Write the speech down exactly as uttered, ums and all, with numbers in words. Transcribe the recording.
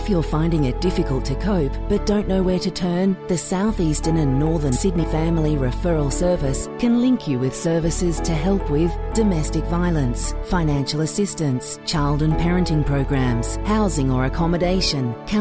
If you're finding it difficult to cope but don't know where to turn, the South Eastern and Northern Sydney Family Referral Service can link you with services to help with domestic violence, financial assistance, child and parenting programs, housing or accommodation,